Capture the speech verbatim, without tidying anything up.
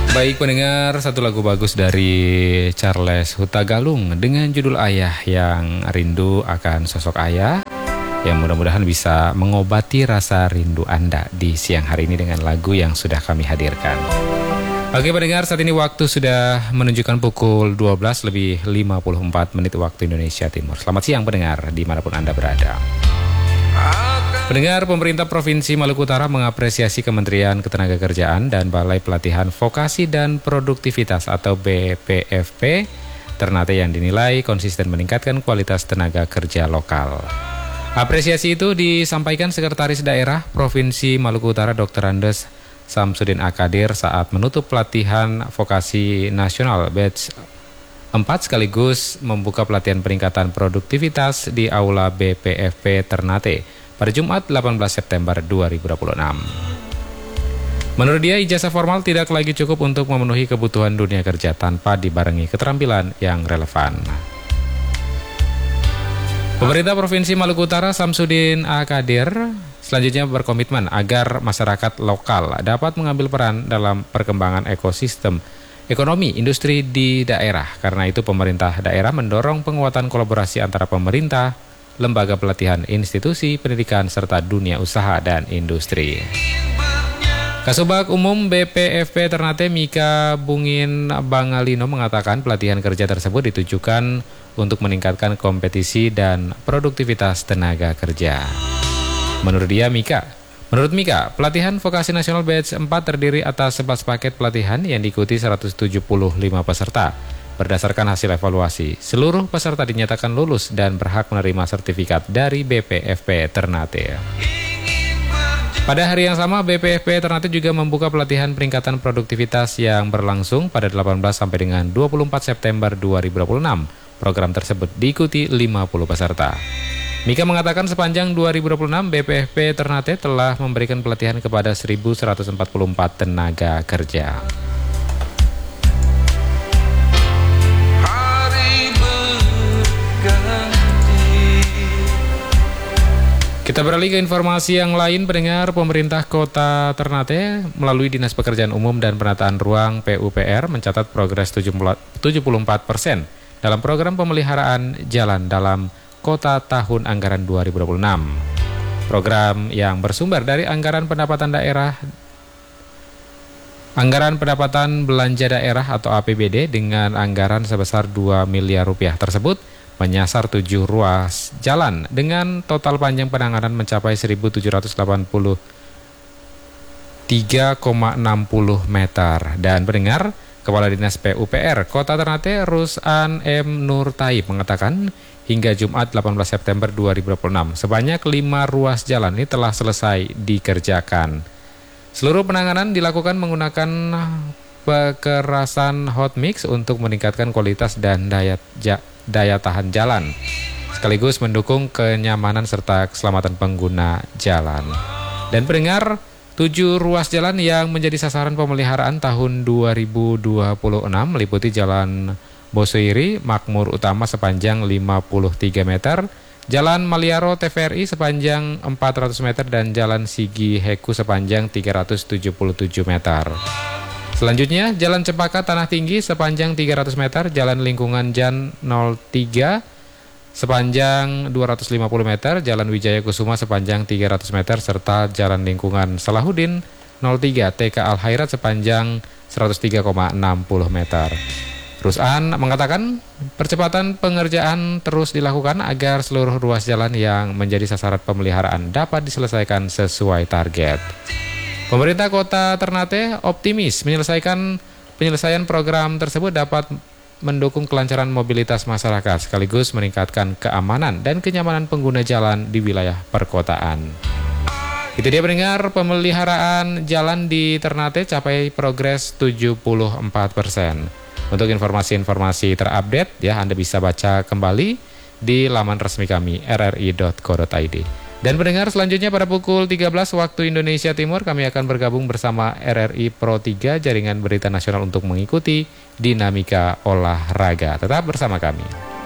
Baik pendengar, satu lagu bagus dari Charles Hutagalung dengan judul Ayah, yang rindu akan sosok ayah, yang mudah-mudahan bisa mengobati rasa rindu Anda di siang hari ini dengan lagu yang sudah kami hadirkan. Oke pendengar, saat ini waktu sudah menunjukkan pukul dua belas lebih lima puluh empat menit waktu Indonesia Timur. Selamat siang pendengar, dimanapun Anda berada. Pendengar, pemerintah Provinsi Maluku Utara mengapresiasi Kementerian Ketenagakerjaan dan Balai Pelatihan Vokasi dan Produktivitas atau B P F P Ternate yang dinilai konsisten meningkatkan kualitas tenaga kerja lokal. Apresiasi itu disampaikan Sekretaris Daerah Provinsi Maluku Utara Doktor Andes Samsudin Akadir saat menutup pelatihan vokasi nasional batch empat sekaligus membuka pelatihan peningkatan produktivitas di Aula B P F P Ternate pada Jumat delapan belas September dua ribu dua puluh enam. Menurut dia, ijazah formal tidak lagi cukup untuk memenuhi kebutuhan dunia kerja tanpa dibarengi keterampilan yang relevan. Pemerintah Provinsi Maluku Utara Samsudin Akadir selanjutnya berkomitmen agar masyarakat lokal dapat mengambil peran dalam perkembangan ekosistem ekonomi industri di daerah. Karena itu pemerintah daerah mendorong penguatan kolaborasi antara pemerintah, lembaga pelatihan, institusi pendidikan, serta dunia usaha dan industri. Kasubag Umum B P F P Ternate Mika Bungin Bangalino mengatakan pelatihan kerja tersebut ditujukan untuk meningkatkan kompetisi dan produktivitas tenaga kerja. Menurut dia Mika, menurut Mika, pelatihan vokasi nasional batch empat terdiri atas sebelas paket pelatihan yang diikuti seratus tujuh puluh lima peserta. Berdasarkan hasil evaluasi, seluruh peserta dinyatakan lulus dan berhak menerima sertifikat dari B P F P Ternate. Pada hari yang sama, B P F P Ternate juga membuka pelatihan peningkatan produktivitas yang berlangsung pada delapan belas sampai dengan dua puluh empat September dua ribu dua puluh enam. Program tersebut diikuti lima puluh peserta. Mika mengatakan sepanjang dua ribu dua puluh enam, B P F P Ternate telah memberikan pelatihan kepada seribu seratus empat puluh empat tenaga kerja. Kita beralih ke informasi yang lain, pendengar. Pemerintah Kota Ternate melalui Dinas Pekerjaan Umum dan Penataan Ruang P U P R mencatat progres tujuh puluh empat persen dalam program pemeliharaan jalan dalam kota tahun anggaran dua ribu dua puluh enam. Program yang bersumber dari anggaran pendapatan daerah Anggaran pendapatan belanja daerah atau A P B D dengan anggaran sebesar dua miliar rupiah tersebut menyasar tujuh ruas jalan dengan total panjang penanganan mencapai seribu tujuh ratus delapan puluh tiga koma enam puluh meter. Dan pendengar, Kepala Dinas P U P R Kota Ternate Rus'an M. Nur Taib mengatakan hingga Jumat delapan belas September dua ribu dua puluh enam sebanyak lima ruas jalan ini telah selesai dikerjakan. Seluruh penanganan dilakukan menggunakan pekerasan hot mix untuk meningkatkan kualitas dan daya ja daya tahan jalan, sekaligus mendukung kenyamanan serta keselamatan pengguna jalan. Dan pendengar, tujuh ruas jalan yang menjadi sasaran pemeliharaan tahun dua ribu dua puluh enam meliputi Jalan Bosoiri Makmur Utama sepanjang lima puluh tiga meter, Jalan Maliaro T V R I sepanjang empat ratus meter, dan Jalan Sigi Heku sepanjang tiga ratus tujuh puluh tujuh meter. Selanjutnya, Jalan Cempaka Tanah Tinggi sepanjang tiga ratus meter, Jalan Lingkungan Jan nol tiga sepanjang dua ratus lima puluh meter, Jalan Wijaya Kusuma sepanjang tiga ratus meter, serta Jalan Lingkungan Salahuddin nol tiga T K Al Khairat sepanjang seratus tiga koma enam puluh meter. Rus'an mengatakan percepatan pengerjaan terus dilakukan agar seluruh ruas jalan yang menjadi sasaran pemeliharaan dapat diselesaikan sesuai target. Pemerintah Kota Ternate optimis menyelesaikan penyelesaian program tersebut dapat mendukung kelancaran mobilitas masyarakat sekaligus meningkatkan keamanan dan kenyamanan pengguna jalan di wilayah perkotaan. Itu dia pendengar, pemeliharaan jalan di Ternate capai progres tujuh puluh empat persen. Untuk informasi-informasi terupdate ya, Anda bisa baca kembali di laman resmi kami r r i dot co dot i d. Dan pendengar, selanjutnya pada pukul tiga belas waktu Indonesia Timur kami akan bergabung bersama R R I Pro tiga Jaringan Berita Nasional untuk mengikuti dinamika olahraga. Tetap bersama kami.